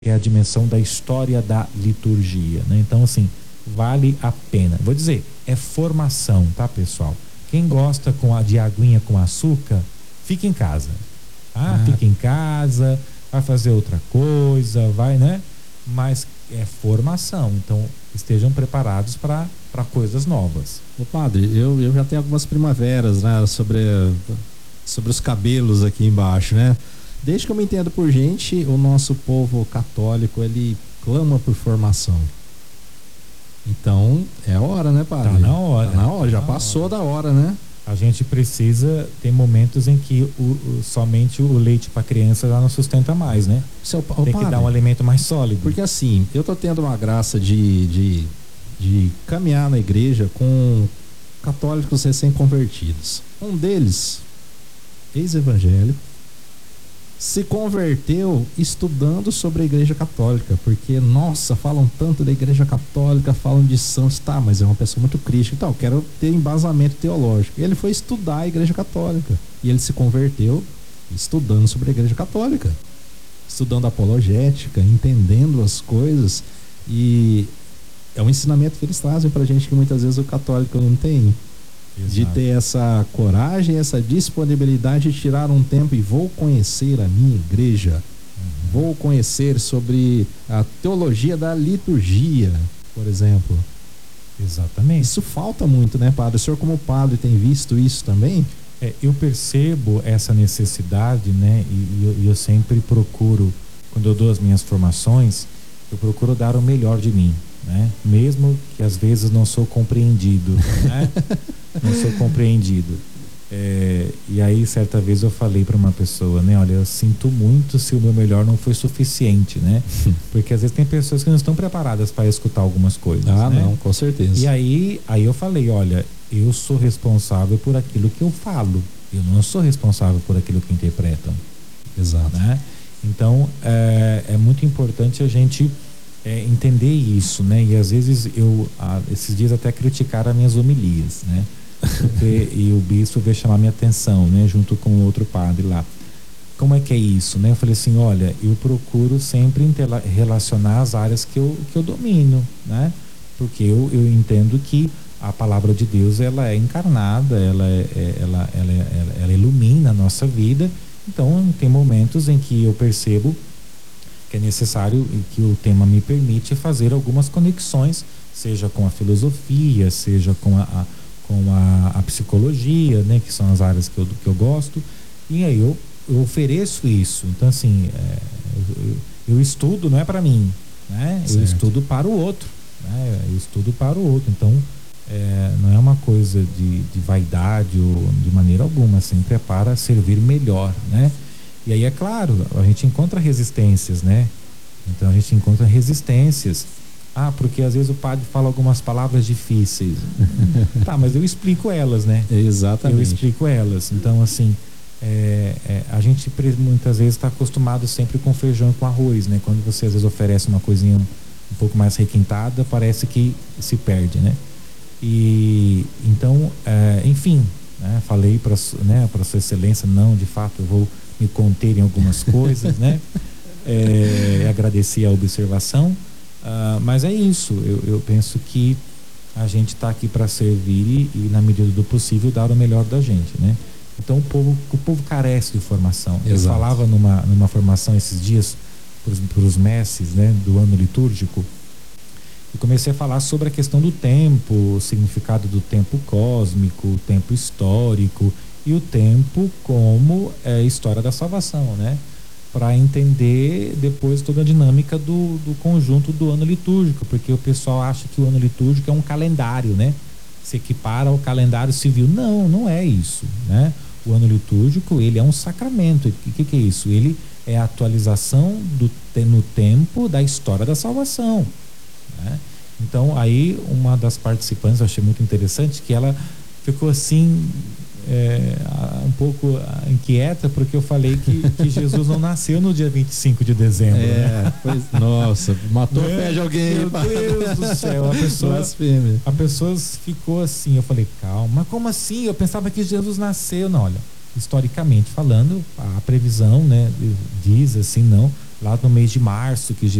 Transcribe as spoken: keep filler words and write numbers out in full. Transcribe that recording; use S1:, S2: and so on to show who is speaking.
S1: é a dimensão da história da liturgia, né? Então, assim, vale a pena. Vou dizer, é formação, tá, pessoal? Quem gosta com a de aguinha com açúcar, fica em casa. Ah, ah, fica em casa, vai fazer outra coisa, vai, né? Mas é formação, então estejam preparados para para coisas novas.
S2: Ô padre, eu, eu já tenho algumas primaveras, né, sobre, sobre os cabelos aqui embaixo, né? Desde que eu me entendo por gente, o nosso povo católico, ele clama por formação. Então, é hora, né, padre?
S1: Tá na hora.
S2: Tá na hora, já
S1: tá
S2: passou
S1: hora.
S2: da hora, né?
S1: A gente precisa ter momentos em que o, o, somente o leite para criança já não sustenta mais, né?
S2: Seu,
S1: Tem
S2: padre,
S1: que dar um alimento mais sólido.
S2: Porque assim, eu tô tendo uma graça de, de, de caminhar na igreja com católicos recém-convertidos. Um deles, ex-evangélico, se converteu estudando sobre a igreja católica, porque, nossa, falam tanto da igreja católica, falam de santos, tá, mas é uma pessoa muito crítica, então, eu quero ter embasamento teológico. Ele foi estudar a igreja católica, e ele se converteu estudando sobre a igreja católica, estudando apologética, entendendo as coisas, e é um ensinamento que eles trazem pra gente que muitas vezes o católico não tem. Exato. De ter essa coragem, essa disponibilidade de tirar um tempo e vou conhecer a minha igreja, uhum. Vou conhecer sobre a teologia da liturgia, por exemplo.
S1: Exatamente.
S2: Isso falta muito, né, padre? O senhor como padre tem visto isso também?
S1: É, eu percebo essa necessidade, né, e, e eu, eu sempre procuro, quando eu dou as minhas formações, eu procuro dar o melhor de mim, né? Mesmo que às vezes não sou compreendido, né? Não sou compreendido. É, e aí certa vez eu falei para uma pessoa, né? Olha, eu sinto muito se o meu melhor não foi suficiente, né? Porque às vezes tem pessoas que não estão preparadas para escutar algumas coisas.
S2: Ah,
S1: né?
S2: Não, com certeza.
S1: E aí, aí eu falei, olha, eu sou responsável por aquilo que eu falo. Eu não sou responsável por aquilo que interpretam.
S2: Exato.
S1: Né? Então, é, é muito importante a gente É, entender isso, né? E às vezes eu, ah, esses dias até criticaram as minhas homilias, né? Porque, e o bispo veio chamar minha atenção, né? Junto com outro padre lá. Como é que é isso, né? Eu falei assim, olha, eu procuro sempre relacionar as áreas que eu, que eu domino, né? Porque eu, eu entendo que a palavra de Deus, ela é encarnada, ela, é, ela, ela, ela, ela ilumina a nossa vida. Então, tem momentos em que eu percebo que é necessário e que o tema me permite fazer algumas conexões, seja com a filosofia, seja com a, a com a, a psicologia, né, que são as áreas que eu, que eu gosto, e aí eu, eu ofereço isso. Então, assim, é, eu, eu estudo, não é para mim, né? Eu estudo para o outro, né? Eu estudo para o outro. Então, é, não é uma coisa de, de vaidade ou de maneira alguma, sempre é para servir melhor, né? E aí, é claro, a gente encontra resistências, né? Então a gente encontra resistências. Ah, porque às vezes o padre fala algumas palavras difíceis. Tá, mas eu explico elas, né?
S2: Exatamente.
S1: Eu explico elas. Então, assim, é, é, a gente muitas vezes está acostumado sempre com feijão e com arroz, né? Quando você às vezes oferece uma coisinha um, um pouco mais requintada, parece que se perde, né? E então, é, enfim, né? Falei para, né, para Sua Excelência, não, de fato, eu vou me conter em algumas coisas, né? É, agradecer a observação, uh, mas é isso. Eu, eu penso que a gente está aqui para servir e, e, na medida do possível, dar o melhor da gente, né? Então o povo, o povo carece de formação. Exato. Eu falava numa, numa formação esses dias para os mestres, né, do ano litúrgico, e comecei a falar sobre a questão do tempo, o significado do tempo cósmico, o tempo histórico e o tempo como é, história da salvação, né? Para entender depois toda a dinâmica do, do conjunto do ano litúrgico, porque o pessoal acha que o ano litúrgico é um calendário, né? Se equipara ao calendário civil. Não, não é isso, né? O ano litúrgico, ele é um sacramento. O que, que é isso? Ele é a atualização do, no tempo da história da salvação, né? Então, aí uma das participantes, eu achei muito interessante, que ela ficou assim, É, um pouco inquieta, porque eu falei que, que Jesus não nasceu no dia vinte e cinco de dezembro.
S2: É,
S1: né?
S2: Pois, nossa, matou é, a fé de alguém.
S1: Meu Deus do céu, a pessoa, a pessoa ficou assim. Eu falei, calma, mas como assim? Eu pensava que Jesus nasceu. Não, olha, historicamente falando, a previsão, né, diz assim, não, lá no mês de março, que